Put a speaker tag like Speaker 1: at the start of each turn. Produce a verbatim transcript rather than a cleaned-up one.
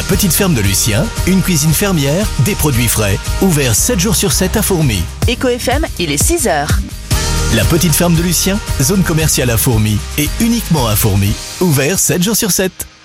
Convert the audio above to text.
Speaker 1: petite ferme de Lucien, une cuisine fermière, des produits frais. Ouvert sept jours sur sept à Fourmies.
Speaker 2: Éco F M, il est six heures.
Speaker 1: La petite ferme de Lucien, zone commerciale à Fourmies et uniquement à Fourmies. Ouvert sept jours sur sept.